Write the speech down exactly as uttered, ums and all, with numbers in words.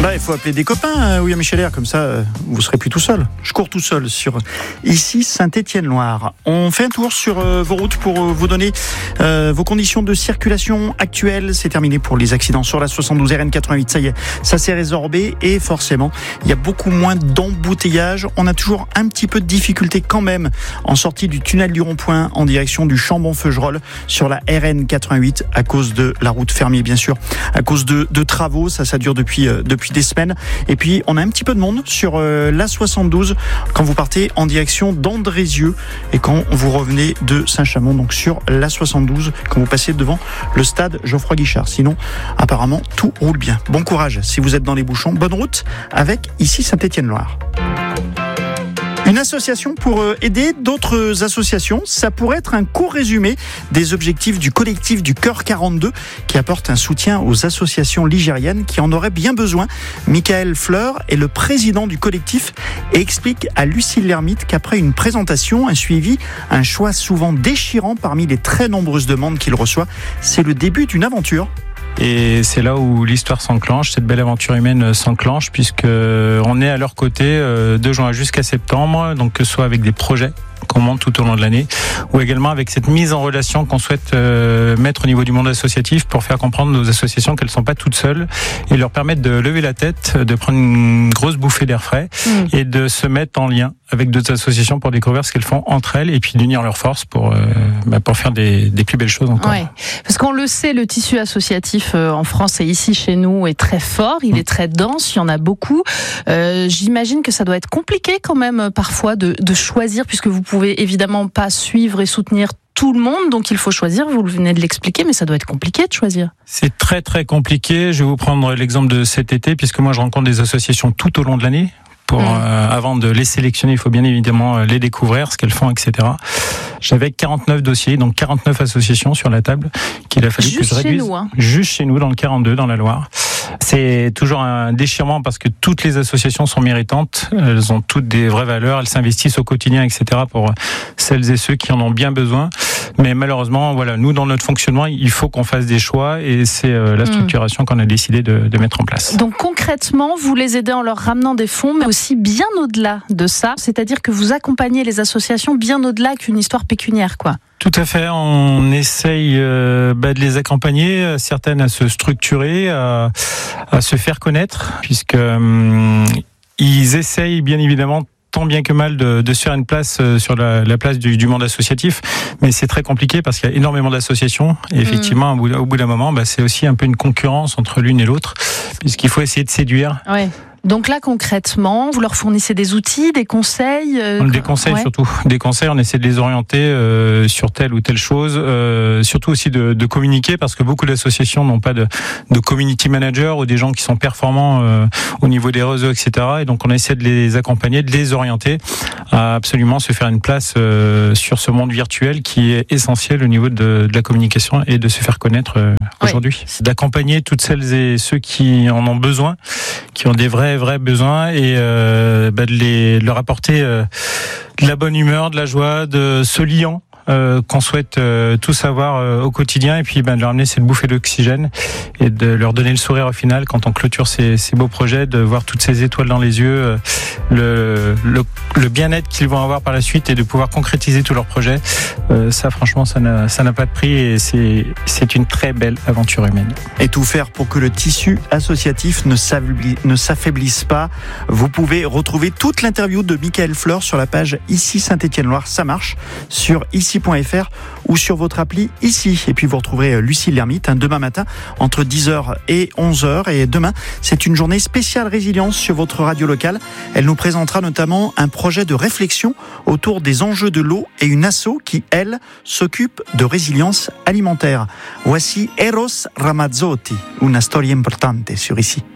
Bah, il faut appeler des copains, William Micheler, comme ça, vous serez plus tout seul. Je cours tout seul sur ici Saint-Étienne-Loire. On fait un tour sur euh, vos routes pour euh, vous donner euh, vos conditions de circulation actuelles. C'est terminé pour les accidents sur la soixante-douze R N quatre-vingt-huit. Ça y est, ça s'est résorbé et forcément, il y a beaucoup moins d'embouteillages. On a toujours un petit peu de difficulté quand même en sortie du tunnel du rond-point en direction du Chambon-Feugerolles sur la R N quatre-vingt-huit à cause de la route fermée, bien sûr, à cause de, de travaux. Ça, ça dure depuis euh, depuis des semaines. Et puis, on a un petit peu de monde sur euh, l'A soixante-douze quand vous partez en direction d'Andrézieux et quand vous revenez de Saint-Chamond, donc sur l'A soixante-douze, quand vous passez devant le stade Geoffroy Guichard. Sinon, apparemment, tout roule bien. Bon courage si vous êtes dans les bouchons. Bonne route avec ici Saint-Étienne-Loire. Une association pour aider d'autres associations, ça pourrait être un court résumé des objectifs du collectif du Cœur quarante-deux qui apporte un soutien aux associations ligériennes qui en auraient bien besoin. Michael Fleur est le président du collectif et explique à Lucille Lermite qu'après une présentation, un suivi, un choix souvent déchirant parmi les très nombreuses demandes qu'il reçoit, c'est le début d'une aventure. Et c'est là où l'histoire s'enclenche, cette belle aventure humaine s'enclenche, puisque on est à leur côté de juin jusqu'à septembre, donc que ce soit avec des projets qu'on monte tout au long de l'année, ou également avec cette mise en relation qu'on souhaite euh, mettre au niveau du monde associatif pour faire comprendre nos associations qu'elles ne sont pas toutes seules et leur permettre de lever la tête, de prendre une grosse bouffée d'air frais mmh. et de se mettre en lien avec d'autres associations pour découvrir ce qu'elles font entre elles et puis d'unir leurs forces pour, euh, bah, pour faire des, des plus belles choses encore. Ouais. Parce qu'on le sait, le tissu associatif euh, en France et ici chez nous est très fort, il mmh. est très dense, il y en a beaucoup. Euh, j'imagine que ça doit être compliqué quand même parfois de, de choisir, puisque vous pouvez évidemment pas suivre et soutenir tout le monde, donc il faut choisir, vous venez de l'expliquer, mais ça doit être compliqué de choisir. C'est très très compliqué, je vais vous prendre l'exemple de cet été, puisque moi je rencontre des associations tout au long de l'année. Pour, mmh. euh, avant de les sélectionner, il faut bien évidemment les découvrir, ce qu'elles font, et cetera. J'avais quarante-neuf dossiers, donc quarante-neuf associations sur la table qu'il a fallu juste que je réduise. Chez nous, hein. Juste chez nous, dans le quarante-deux, dans la Loire. C'est toujours un déchirement parce que toutes les associations sont méritantes, elles ont toutes des vraies valeurs, elles s'investissent au quotidien, et cetera pour celles et ceux qui en ont bien besoin. Mais malheureusement, voilà, nous dans notre fonctionnement, il faut qu'on fasse des choix et c'est euh, la structuration mmh. qu'on a décidé de, de mettre en place. Donc concrètement, vous les aidez en leur ramenant des fonds, mais aussi bien au-delà de ça, c'est-à-dire que vous accompagnez les associations bien au-delà qu'une histoire pécuniaire, quoi. Tout à fait, on essaye euh, bah, de les accompagner, certaines à se structurer, à, à se faire connaître, puisque euh, ils essayent bien évidemment tant bien que mal de, de se faire une place sur la, la place du, du monde associatif, mais c'est très compliqué parce qu'il y a énormément d'associations et effectivement mmh. au, bout, au bout d'un moment, bah, c'est aussi un peu une concurrence entre l'une et l'autre, puisqu'il faut essayer de séduire. Ouais. Donc là, concrètement, vous leur fournissez des outils, des conseils euh, Des conseils ouais. surtout. Des conseils, on essaie de les orienter euh, sur telle ou telle chose. Euh, surtout aussi de, de communiquer, parce que beaucoup d'associations n'ont pas de, de community manager ou des gens qui sont performants euh, au niveau des réseaux, et cetera. Et donc on essaie de les accompagner, de les orienter à absolument se faire une place euh, sur ce monde virtuel qui est essentiel au niveau de, de la communication et de se faire connaître euh, ouais. aujourd'hui. D'accompagner toutes celles et ceux qui en ont besoin, qui ont des vrais vrais besoins et euh, bah de, les, de leur apporter euh, de la bonne humeur, de la joie, de ce liant euh, qu'on souhaite euh, tous avoir euh, au quotidien et puis bah, de leur amener cette bouffée d'oxygène et de leur donner le sourire au final quand on clôture ces, ces beaux projets, de voir toutes ces étoiles dans les yeux, euh, le, le, le bien-être qu'ils vont avoir par la suite et de pouvoir concrétiser tous leurs projets. Euh, ça franchement ça n'a, ça n'a pas de prix et c'est, c'est une très belle aventure humaine. Et tout faire pour que le tissu associatif ne s'affaiblit, ne s'affaiblisse pas. Vous pouvez retrouver toute l'interview de Michael Fleur sur la page Ici Saint-Étienne-Loire, ça marche, sur ici point f r ou sur votre appli Ici. Et puis vous retrouverez Lucille Lermite hein, demain matin entre dix heures et onze heures. Et demain, c'est une journée spéciale résilience sur votre radio locale. Elle nous présentera notamment un projet de réflexion autour des enjeux de l'eau et une asso qui, elle, s'occupe de résilience alimentaire. Voici Eros Ramazzotti, una storia importante sur Ici.